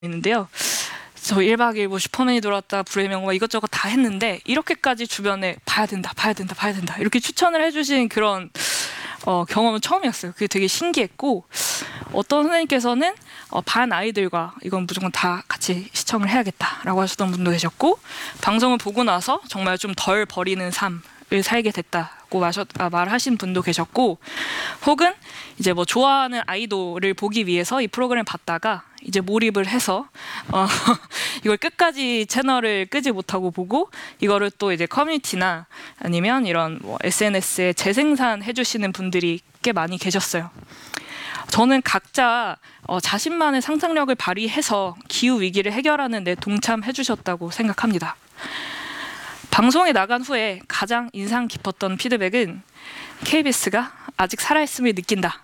있는데요. 저 1박 2일 뭐 슈퍼맨이 돌아왔다, 불의 명과 이것저것 다 했는데 이렇게까지 주변에 봐야 된다 이렇게 추천을 해주신 그런 경험은 처음이었어요. 그게 되게 신기했고, 어떤 선생님께서는 반 아이들과 이건 무조건 다 같이 시청을 해야겠다라고 하셨던 분도 계셨고, 방송을 보고 나서 정말 좀 덜 버리는 삶을 살게 됐다고 말하신 분도 계셨고, 혹은 이제 뭐 좋아하는 아이돌을 보기 위해서 이 프로그램을 봤다가 이제 몰입을 해서 이걸 끝까지 채널을 끄지 못하고 보고 이거를 또 이제 커뮤니티나 아니면 이런 뭐 SNS에 재생산 해주시는 분들이 꽤 많이 계셨어요. 저는 각자 자신만의 상상력을 발휘해서 기후 위기를 해결하는 데 동참해 주셨다고 생각합니다. 방송에 나간 후에 가장 인상 깊었던 피드백은 KBS가 아직 살아있음을 느낀다.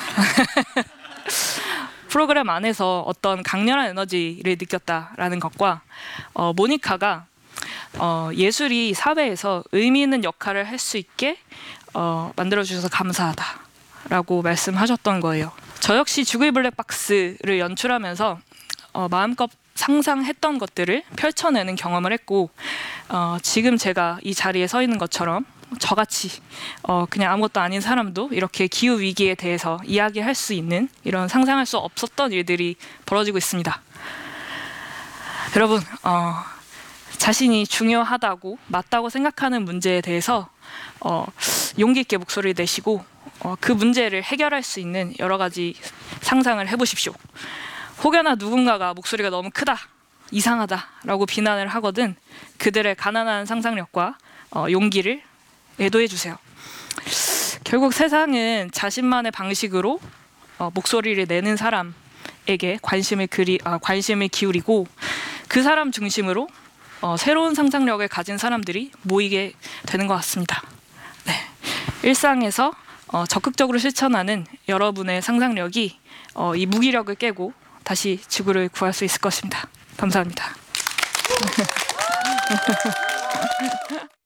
프로그램 안에서 어떤 강렬한 에너지를 느꼈다라는 것과 모니카가 예술이 사회에서 의미 있는 역할을 할 수 있게 만들어주셔서 감사하다라고 말씀하셨던 거예요. 저 역시 죽을 블랙박스를 연출하면서 마음껏 상상했던 것들을 펼쳐내는 경험을 했고, 지금 제가 이 자리에 서 있는 것처럼 저같이 그냥 아무것도 아닌 사람도 이렇게 기후 위기에 대해서 이야기할 수 있는 이런 상상할 수 없었던 일들이 벌어지고 있습니다. 여러분, 자신이 중요하다고 맞다고 생각하는 문제에 대해서 용기 있게 목소리를 내시고 그 문제를 해결할 수 있는 여러 가지 상상을 해보십시오. 혹여나 누군가가 목소리가 너무 크다, 이상하다라고 비난을 하거든 그들의 가난한 상상력과 용기를 애도해 주세요. 결국 세상은 자신만의 방식으로 목소리를 내는 사람에게 관심을 기울이고 그 사람 중심으로 새로운 상상력을 가진 사람들이 모이게 되는 것 같습니다. 네. 일상에서 적극적으로 실천하는 여러분의 상상력이 이 무기력을 깨고 다시 지구를 구할 수 있을 것입니다. 감사합니다.